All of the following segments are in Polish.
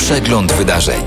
Przegląd wydarzeń.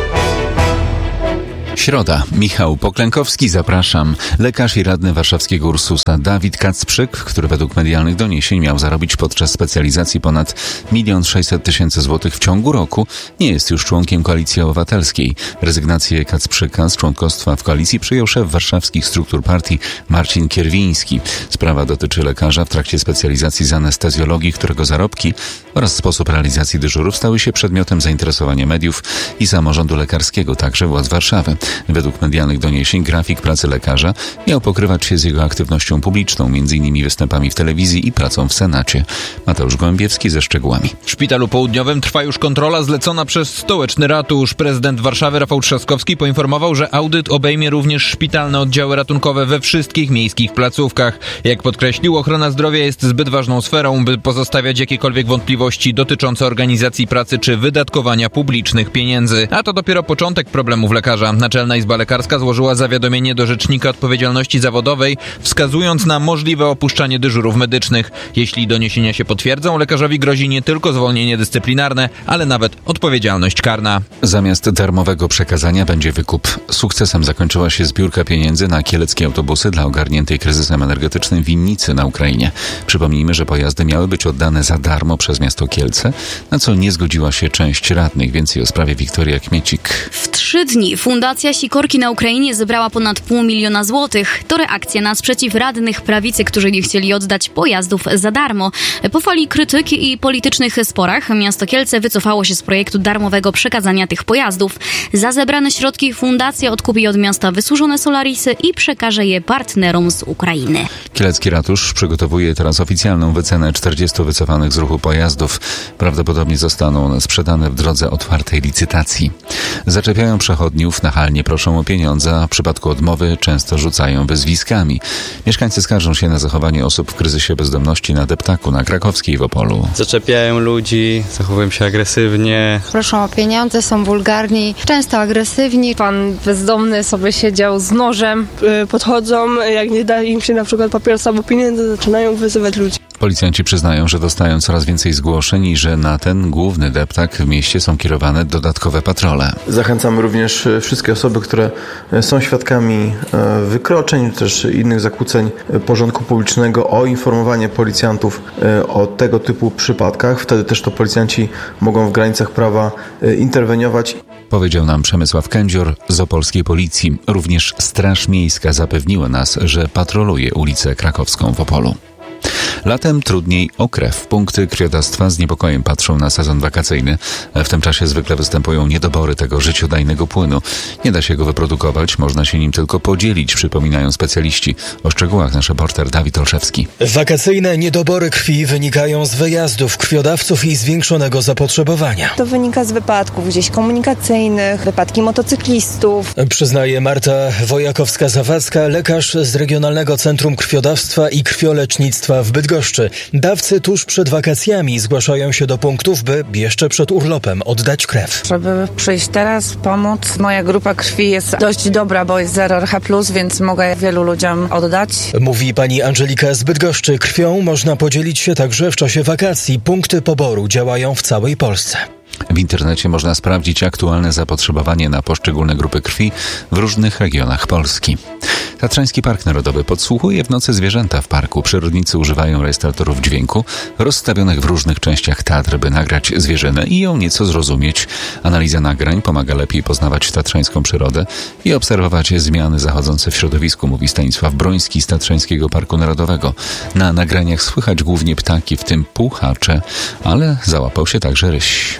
Środa. Michał Poklękowski, zapraszam. Lekarz i radny warszawskiego Ursusa Dawid Kacprzyk, który według medialnych doniesień miał zarobić podczas specjalizacji ponad 1 600 000 złotych w ciągu roku, nie jest już członkiem Koalicji Obywatelskiej. Rezygnację Kacprzyka z członkostwa w koalicji przyjął szef warszawskich struktur partii Marcin Kierwiński. Sprawa dotyczy lekarza w trakcie specjalizacji z anestezjologii, którego zarobki oraz sposób realizacji dyżurów stały się przedmiotem zainteresowania mediów i samorządu lekarskiego, także władz Warszawy. Według medialnych doniesień grafik pracy lekarza miał pokrywać się z jego aktywnością publiczną, m.in. występami w telewizji i pracą w Senacie. Mateusz Gołębiewski ze szczegółami. W Szpitalu Południowym trwa już kontrola zlecona przez stołeczny ratusz. Prezydent Warszawy Rafał Trzaskowski poinformował, że audyt obejmie również szpitalne oddziały ratunkowe we wszystkich miejskich placówkach. Jak podkreślił, ochrona zdrowia jest zbyt ważną sferą, by pozostawiać jakiekolwiek wątpliwości dotyczące organizacji pracy czy wydatkowania publicznych pieniędzy. A to dopiero początek problemów lekarza. Naczelna Izba Lekarska złożyła zawiadomienie do Rzecznika Odpowiedzialności Zawodowej, wskazując na możliwe opuszczanie dyżurów medycznych. Jeśli doniesienia się potwierdzą, lekarzowi grozi nie tylko zwolnienie dyscyplinarne, ale nawet odpowiedzialność karna. Zamiast darmowego przekazania będzie wykup. Sukcesem zakończyła się zbiórka pieniędzy na kieleckie autobusy dla ogarniętej kryzysem energetycznym winnicy na Ukrainie. Przypomnijmy, że pojazdy miały być oddane za darmo przez miasto Kielce, na co nie zgodziła się część radnych. Więcej o sprawie Wiktoria Kmiecik. W 3 dni Fundacja Sikorki na Ukrainie zebrała ponad 500 000 złotych. To reakcja na sprzeciw radnych prawicy, którzy nie chcieli oddać pojazdów za darmo. Po fali krytyki i politycznych sporach miasto Kielce wycofało się z projektu darmowego przekazania tych pojazdów. Za zebrane środki fundacja odkupi od miasta wysłużone Solarisy i przekaże je partnerom z Ukrainy. Kielecki ratusz przygotowuje teraz oficjalną wycenę 40 wycofanych z ruchu pojazdów. Prawdopodobnie zostaną one sprzedane w drodze otwartej licytacji. Zaczepiają przechodniów, nachalnie proszą o pieniądze, a w przypadku odmowy często rzucają wyzwiskami. Mieszkańcy skarżą się na zachowanie osób w kryzysie bezdomności na Deptaku, na Krakowskiej w Opolu. Zaczepiają ludzi, zachowują się agresywnie. Proszą o pieniądze, są wulgarni, często agresywni. Pan bezdomny sobie siedział z nożem. Podchodzą, jak nie da im się na przykład papierosa albo pieniędzy, zaczynają wyzywać ludzi. Policjanci przyznają, że dostają coraz więcej zgłoszeń i że na ten główny deptak w mieście są kierowane dodatkowe patrole. Zachęcamy również wszystkie osoby, które są świadkami wykroczeń, czy też innych zakłóceń porządku publicznego, o informowanie policjantów o tego typu przypadkach. Wtedy też to policjanci mogą w granicach prawa interweniować. Powiedział nam Przemysław Kędzior z opolskiej policji. Również Straż Miejska zapewniła nas, że patroluje ulicę Krakowską w Opolu. Latem trudniej o krew. Punkty krwiodawstwa z niepokojem patrzą na sezon wakacyjny. W tym czasie zwykle występują niedobory tego życiodajnego płynu. Nie da się go wyprodukować, można się nim tylko podzielić, przypominają specjaliści. O szczegółach nasz reporter Dawid Olszewski. Wakacyjne niedobory krwi wynikają z wyjazdów krwiodawców i zwiększonego zapotrzebowania. To wynika z wypadków gdzieś komunikacyjnych, wypadki motocyklistów. Przyznaje Marta Wojakowska-Zawadzka, lekarz z Regionalnego Centrum Krwiodawstwa i Krwiolecznictwa w Bydgoszczy. Dawcy tuż przed wakacjami zgłaszają się do punktów, by jeszcze przed urlopem oddać krew. Żeby przyjść teraz, pomóc. Moja grupa krwi jest dość dobra, bo jest 0 RH+, więc mogę wielu ludziom oddać. Mówi pani Angelika z Bydgoszczy. Krwią można podzielić się także w czasie wakacji. Punkty poboru działają w całej Polsce. W internecie można sprawdzić aktualne zapotrzebowanie na poszczególne grupy krwi w różnych regionach Polski. Tatrzański Park Narodowy podsłuchuje w nocy zwierzęta w parku. Przyrodnicy używają rejestratorów dźwięku rozstawionych w różnych częściach Tatr, by nagrać zwierzynę i ją nieco zrozumieć. Analiza nagrań pomaga lepiej poznawać tatrzańską przyrodę i obserwować zmiany zachodzące w środowisku, mówi Stanisław Broński z Tatrzańskiego Parku Narodowego. Na nagraniach słychać głównie ptaki, w tym puchacze, ale załapał się także ryś.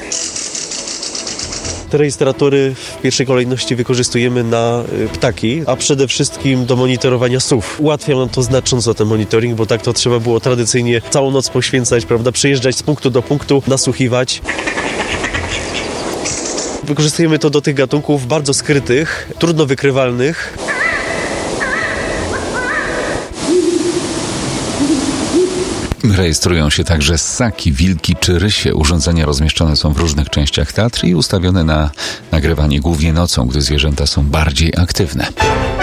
Te rejestratory w pierwszej kolejności wykorzystujemy na ptaki, a przede wszystkim do monitorowania sów. Ułatwia nam to znacząco ten monitoring, bo tak to trzeba było tradycyjnie całą noc poświęcać, prawda, przejeżdżać z punktu do punktu, nasłuchiwać. Wykorzystujemy to do tych gatunków bardzo skrytych, trudno wykrywalnych. Rejestrują się także ssaki, wilki czy rysie. Urządzenia rozmieszczone są w różnych częściach Tatr i ustawione na nagrywanie głównie nocą, gdy zwierzęta są bardziej aktywne.